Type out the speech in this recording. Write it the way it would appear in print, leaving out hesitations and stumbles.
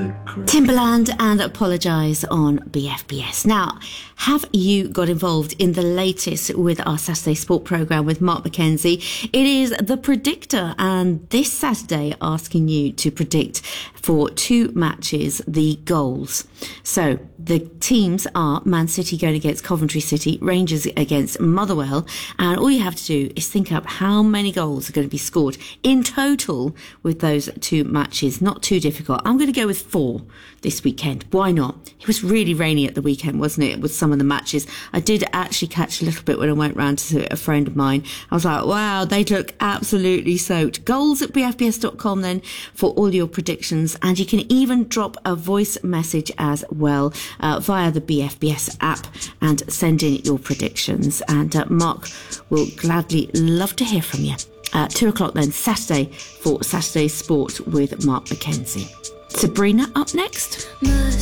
Timbaland and Apologise on BFBS. Now, have you got involved in the latest with our Saturday Sport programme with Mark Mackenzie? It is The Predictor, and this Saturday asking you to predict for two matches the goals. So the teams are Man City going against Coventry City, Rangers against Motherwell, and all you have to do is think up how many goals are going to be scored in total with those two matches. Not too difficult. I'm going to go with 4 this weekend. Why not? It was really rainy at the weekend, wasn't it, with some of the matches. I did actually catch a little bit when I went round to a friend of mine. I was like, wow, they look absolutely soaked. Goals at bfbs.com then for all your predictions, and you can even drop a voice message as well via the BFBS app and send in your predictions, and Mark will gladly love to hear from you. 2 o'clock then, Saturday, for Saturday Sport with Mark Mackenzie. Sabrina up next.